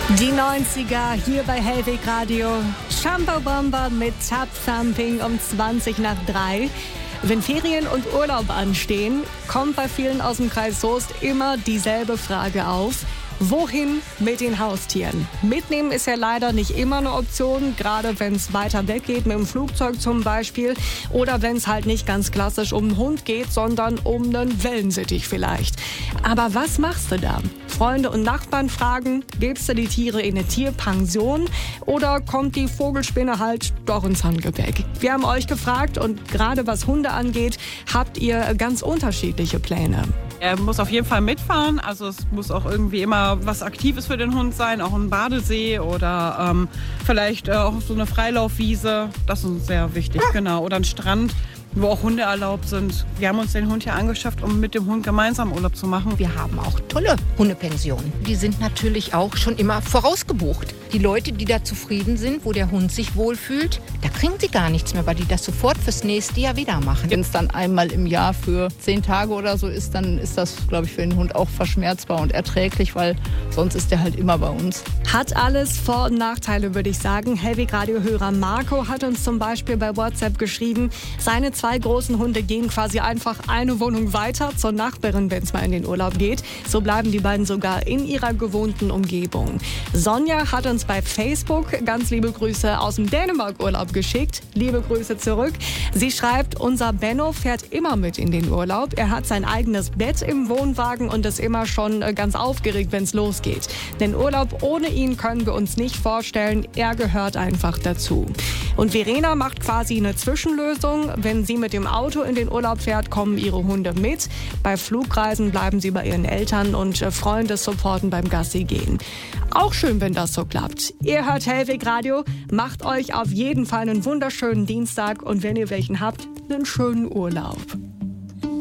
Die 90er hier bei Hellweg Radio. Shampoo Bomber mit Tap Thumping um 2:20. Wenn Ferien und Urlaub anstehen, kommt bei vielen aus dem Kreis Soest immer dieselbe Frage auf. Wohin mit den Haustieren? Mitnehmen ist ja leider nicht immer eine Option, gerade wenn es weiter weg geht, mit dem Flugzeug zum Beispiel. Oder wenn es halt nicht ganz klassisch um einen Hund geht, sondern um einen Wellensittich vielleicht. Aber was machst du da? Freunde und Nachbarn fragen, gibst du die Tiere in eine Tierpension oder kommt die Vogelspinne halt doch ins Handgepäck? Wir haben euch gefragt und gerade was Hunde angeht, habt ihr ganz unterschiedliche Pläne. Er muss auf jeden Fall mitfahren, also es muss auch irgendwie immer was Aktives für den Hund sein, auch ein Badesee oder vielleicht auch so eine Freilaufwiese, das ist uns sehr wichtig, genau, oder ein Strand, wo auch Hunde erlaubt sind. Wir haben uns den Hund hier angeschafft, um mit dem Hund gemeinsam Urlaub zu machen. Wir haben auch tolle Hundepensionen. Die sind natürlich auch schon immer vorausgebucht. Die Leute, die da zufrieden sind, wo der Hund sich wohlfühlt, da kriegen sie gar nichts mehr, weil die das sofort fürs nächste Jahr wieder machen. Wenn es dann einmal im Jahr für 10 Tage oder so ist, dann ist das, glaube ich, für den Hund auch verschmerzbar und erträglich, weil sonst ist der halt immer bei uns. Hat alles Vor- und Nachteile, würde ich sagen. Hellweg-Radio-Hörer Marco hat uns zum Beispiel bei WhatsApp geschrieben, seine 2 großen Hunde gehen quasi einfach eine Wohnung weiter zur Nachbarin, wenn es mal in den Urlaub geht. So bleiben die beiden sogar in ihrer gewohnten Umgebung. Sonja hat uns bei Facebook ganz liebe Grüße aus dem Dänemark-Urlaub geschickt. Liebe Grüße zurück. Sie schreibt, unser Benno fährt immer mit in den Urlaub. Er hat sein eigenes Bett im Wohnwagen und ist immer schon ganz aufgeregt, wenn es losgeht. Den Urlaub ohne ihn können wir uns nicht vorstellen. Er gehört einfach dazu. Und Verena macht quasi eine Zwischenlösung. Wenn sie mit dem Auto in den Urlaub fährt, kommen ihre Hunde mit. Bei Flugreisen bleiben sie bei ihren Eltern und Freunde supporten beim Gassi gehen. Auch schön, wenn das so klappt. Ihr hört Hellweg Radio, macht euch auf jeden Fall einen wunderschönen Dienstag und wenn ihr welchen habt, einen schönen Urlaub.